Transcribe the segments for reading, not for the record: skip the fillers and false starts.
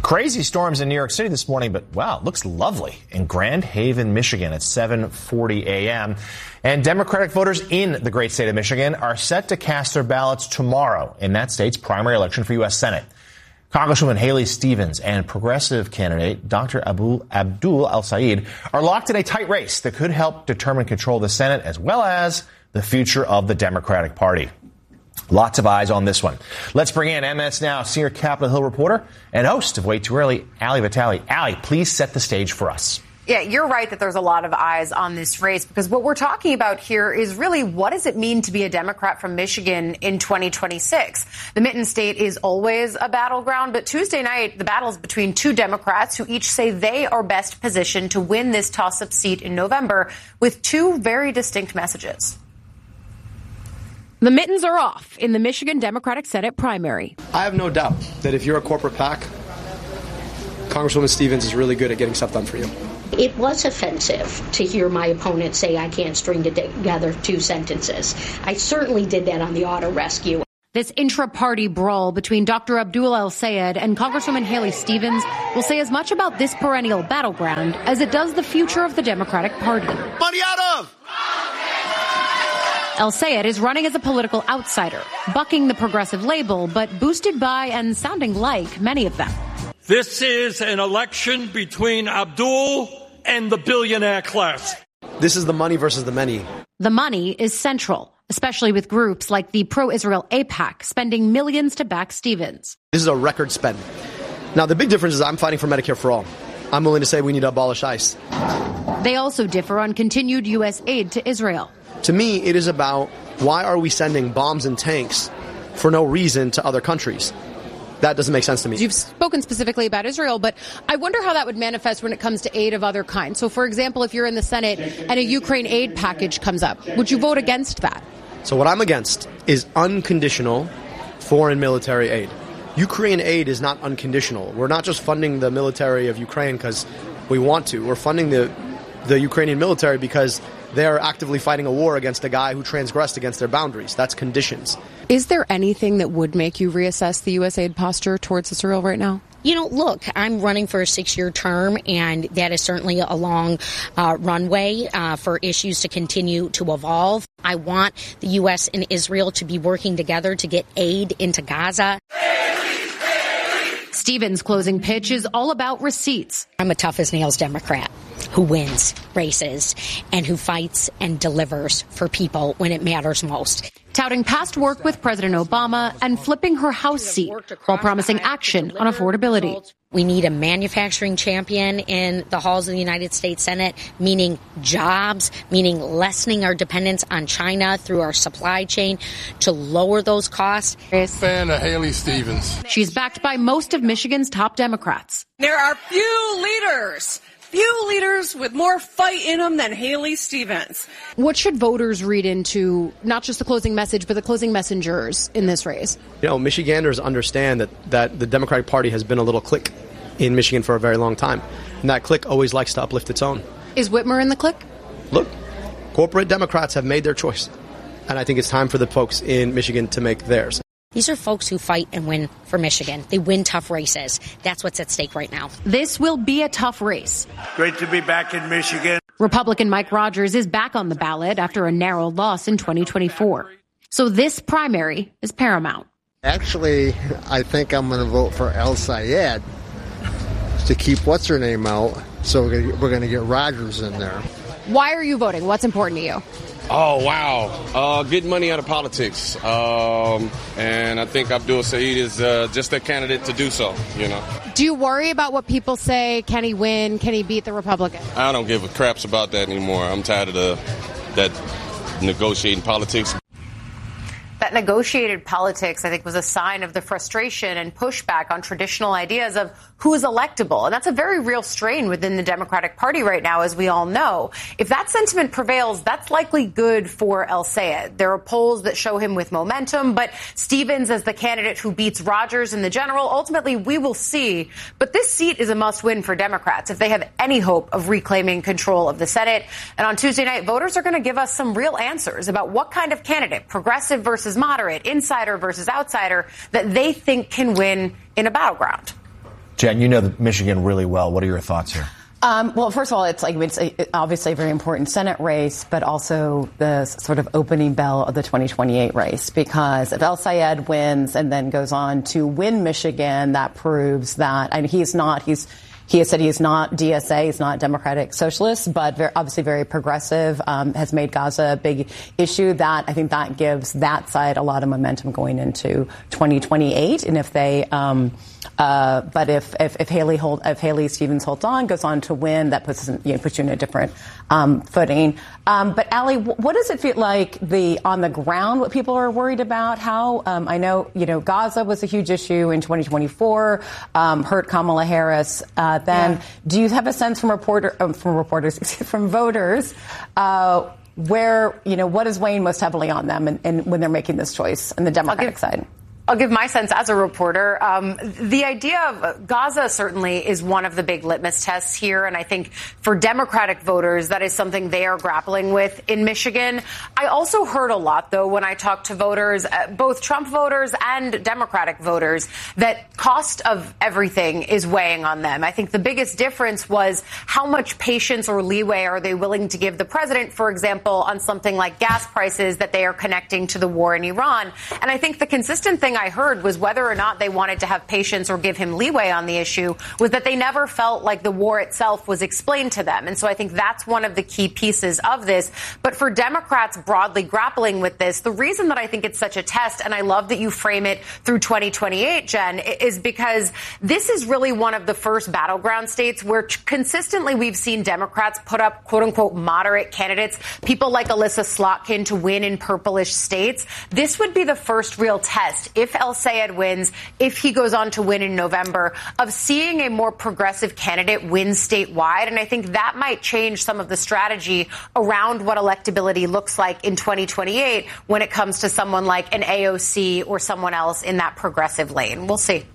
Crazy storms in New York City this morning, but wow, it looks lovely in Grand Haven, Michigan at 7:40 a.m. And Democratic voters in the great state of Michigan are set to cast their ballots tomorrow in that state's primary election for U.S. Senate. Congresswoman Haley Stevens and progressive candidate Dr. Abdul El-Sayed are locked in a tight race that could help determine control of the Senate as well as the future of the Democratic Party. Lots of eyes on this one. Let's bring in MS Now senior Capitol Hill reporter and host of Way Too Early, Ali Vitale. Ali, please set the stage for us. Yeah, you're right that there's a lot of eyes on this race because what we're talking about here is really what does it mean to be a Democrat from Michigan in 2026? The Mitten State is always a battleground, but Tuesday night, the battle is between two Democrats who each say they are best positioned to win this toss-up seat in November with two very distinct messages. The mittens are off in the Michigan Democratic Senate primary. I have no doubt that if you're a corporate PAC, Congresswoman Stevens is really good at getting stuff done for you. It was offensive to hear my opponent say I can't string together two sentences. I certainly did that on the auto rescue. This intra-party brawl between Dr. Abdul El-Sayed and Congresswoman Haley Stevens will say as much about this perennial battleground as it does the future of the Democratic Party. Money out of! El-Sayed is running as a political outsider, bucking the progressive label, but boosted by and sounding like many of them. This is an election between Abdul and the billionaire class. This is the money versus the many. The money is central, especially with groups like the pro-Israel AIPAC spending millions to back Stevens. This is a record spend. Now, the big difference is I'm fighting for Medicare for all. I'm willing to say we need to abolish ICE. They also differ on continued U.S. aid to Israel. To me, it is about why are we sending bombs and tanks for no reason to other countries? That doesn't make sense to me. You've spoken specifically about Israel, but I wonder how that would manifest when it comes to aid of other kinds. So, for example, if you're in the Senate and a Ukraine aid package comes up, would you vote against that? So what I'm against is unconditional foreign military aid. Ukraine aid is not unconditional. We're not just funding the military of Ukraine because we want to. We're funding the Ukrainian military because they are actively fighting a war against a guy who transgressed against their boundaries. That's conditions. Is there anything that would make you reassess the U.S. aid posture towards Israel right now? You know, look, I'm running for a 6-year term, and that is certainly a long runway for issues to continue to evolve. I want the U.S. and Israel to be working together to get aid into Gaza. Stevens' closing pitch is all about receipts. I'm a tough-as-nails Democrat who wins races and who fights and delivers for people when it matters most. Touting past work with President Obama and flipping her House seat while promising action on affordability. We need a manufacturing champion in the halls of the United States Senate, meaning jobs, meaning lessening our dependence on China through our supply chain to lower those costs. Fan of Haley Stevens. She's backed by most of Michigan's top Democrats. There are few leaders with more fight in them than Haley Stevens. What should voters read into not just the closing message, but the closing messengers in this race? You know, Michiganders understand that the Democratic Party has been a little clique in Michigan for a very long time. And that clique always likes to uplift its own. Is Whitmer in the clique? Look, corporate Democrats have made their choice. And I think it's time for the folks in Michigan to make theirs. These are folks who fight and win for Michigan. They win tough races. That's what's at stake right now. This will be a tough race. Great to be back in Michigan. Republican Mike Rogers is back on the ballot after a narrow loss in 2024. So this primary is paramount. Actually, I think I'm going to vote for El-Sayed to keep what's-her-name out. So we're going to get Rogers in there. Why are you voting? What's important to you? Oh, wow. Getting money out of politics. And I think Abdul Said is just a candidate to do so, you know. Do you worry about what people say? Can he win? Can he beat the Republican? I don't give a craps about that anymore. I'm tired of that negotiating politics. That negotiated politics, I think, was a sign of the frustration and pushback on traditional ideas of who is electable. And that's a very real strain within the Democratic Party right now, as we all know. If that sentiment prevails, that's likely good for El-Sayed. There are polls that show him with momentum, but Stevens as the candidate who beats Rogers in the general, ultimately we will see. But this seat is a must-win for Democrats if they have any hope of reclaiming control of the Senate. And on Tuesday night, voters are going to give us some real answers about what kind of candidate, progressive versus moderate, insider versus outsider, that they think can win in a battleground. Jen, you know Michigan really well. What are your thoughts here? Well, first of all, it's obviously a very important Senate race, but also the sort of opening bell of the 2028 race. Because if El Sayed wins and then goes on to win Michigan, that proves that, and he has said he is not DSA, he's not Democratic Socialist, but obviously very progressive, has made Gaza a big issue. I think that gives that side a lot of momentum going into 2028. And if they, but if Haley Stevens holds on, goes on to win, that puts you in a different footing. But Allie, what does it feel like on the ground? What people are worried about? How I know Gaza was a huge issue in 2024, hurt Kamala Harris. Do you have a sense from voters where what is weighing most heavily on them and when they're making this choice on the Democratic side? I'll give my sense as a reporter. The idea of Gaza certainly is one of the big litmus tests here. And I think for Democratic voters, that is something they are grappling with in Michigan. I also heard a lot, though, when I talked to voters, both Trump voters and Democratic voters, that cost of everything is weighing on them. I think the biggest difference was how much patience or leeway are they willing to give the president, for example, on something like gas prices that they are connecting to the war in Iran. And I think the consistent thing I heard was whether or not they wanted to have patience or give him leeway on the issue was that they never felt like the war itself was explained to them. And so I think that's one of the key pieces of this. But for Democrats broadly grappling with this, the reason that I think it's such a test, and I love that you frame it through 2028, Jen, is because this is really one of the first battleground states where consistently we've seen Democrats put up, quote unquote, moderate candidates, people like Alyssa Slotkin to win in purplish states. This would be the first real test, if El Sayed wins, if he goes on to win in November, of seeing a more progressive candidate win statewide. And I think that might change some of the strategy around what electability looks like in 2028 when it comes to someone like an AOC or someone else in that progressive lane. We'll see.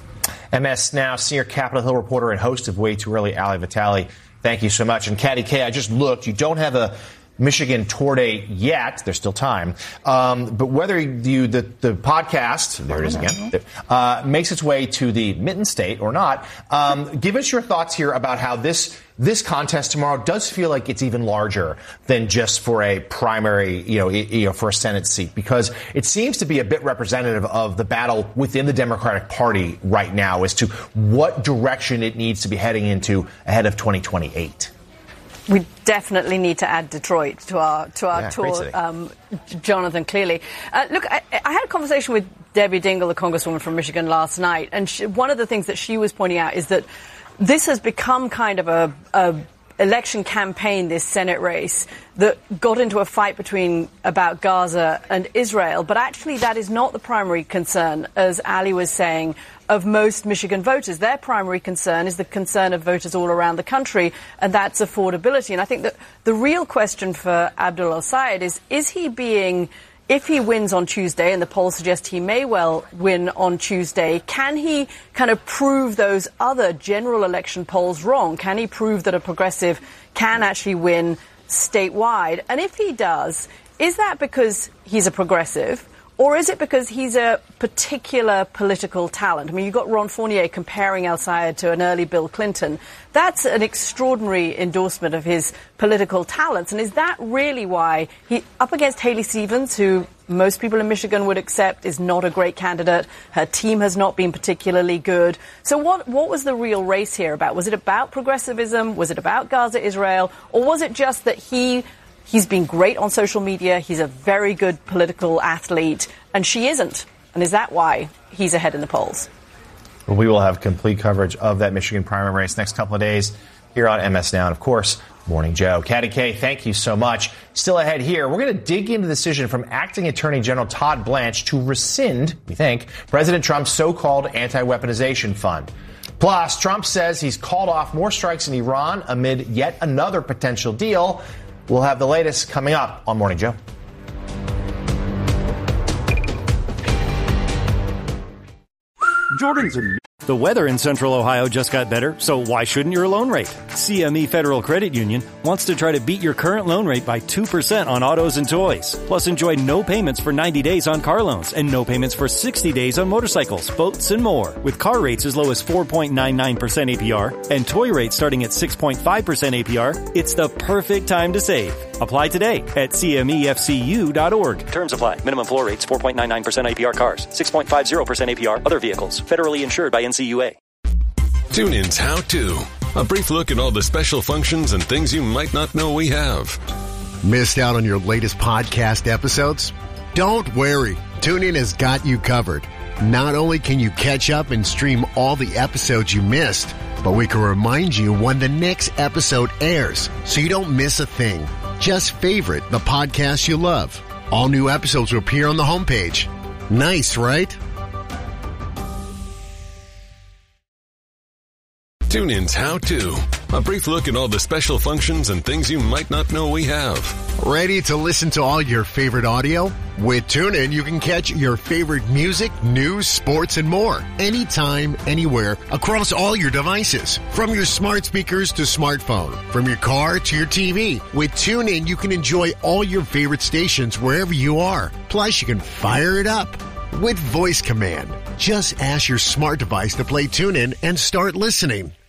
MS Now senior Capitol Hill reporter and host of Way Too Early, Ali Vitale. Thank you so much. And Katty Kay, I just looked. You don't have a Michigan tour date yet. There's still time. But whether the podcast, there it is again, makes its way to the Mitten State or not, give us your thoughts here about how this contest tomorrow does feel like it's even larger than just for a primary, for a Senate seat, because it seems to be a bit representative of the battle within the Democratic Party right now as to what direction it needs to be heading into ahead of 2028. We definitely need to add Detroit to our tour, Jonathan, clearly. Look, I had a conversation with Debbie Dingell, the congresswoman from Michigan, last night, and one of the things that she was pointing out is that this has become kind of a election campaign, this Senate race, that got into a fight about Gaza and Israel. But actually, that is not the primary concern, as Ali was saying, of most Michigan voters. Their primary concern is the concern of voters all around the country, and that's affordability. And I think that the real question for Abdul El-Sayed is he being, if he wins on Tuesday, and the polls suggest he may well win on Tuesday, can he kind of prove those other general election polls wrong? Can he prove that a progressive can actually win statewide? And if he does, is that because he's a progressive, or is it because he's a particular political talent? I mean, you've got Ron Fournier comparing El-Sayed to an early Bill Clinton. That's an extraordinary endorsement of his political talents. And is that really why he, up against Haley Stevens, who most people in Michigan would accept is not a great candidate, her team has not been particularly good. So what was the real race here about? Was it about progressivism? Was it about Gaza, Israel? Or was it just that He's been great on social media. He's a very good political athlete, and she isn't? And is that why he's ahead in the polls? Well, we will have complete coverage of that Michigan primary race next couple of days here on MS Now. And, of course, Morning Joe. Katty Kay, thank you so much. Still ahead here, we're going to dig into the decision from Acting Attorney General Todd Blanche to rescind, we think, President Trump's so-called anti-weaponization fund. Plus, Trump says he's called off more strikes in Iran amid yet another potential deal. We'll have the latest coming up on Morning Joe. Jordan's a The weather in Central Ohio just got better, so why shouldn't your loan rate? CME Federal Credit Union wants to try to beat your current loan rate by 2% on autos and toys. Plus, enjoy no payments for 90 days on car loans and no payments for 60 days on motorcycles, boats, and more. With car rates as low as 4.99% APR and toy rates starting at 6.5% APR, it's the perfect time to save. Apply today at CMEFCU.org. Terms apply. Minimum floor rates 4.99% APR cars, 6.50% APR other vehicles. Federally insured by NCUA. TuneIn's How To. A brief look at all the special functions and things you might not know we have. Missed out on your latest podcast episodes? Don't worry. TuneIn has got you covered. Not only can you catch up and stream all the episodes you missed, but we can remind you when the next episode airs so you don't miss a thing. Just favorite the podcast you love. All new episodes will appear on the homepage. Nice, right? TuneIn's How To. A brief look at all the special functions and things you might not know we have. Ready to listen to all your favorite audio? With TuneIn, you can catch your favorite music, news, sports, and more. Anytime, anywhere, across all your devices. From your smart speakers to smartphone. From your car to your TV. With TuneIn, you can enjoy all your favorite stations wherever you are. Plus, you can fire it up with voice command. Just ask your smart device to play TuneIn and start listening.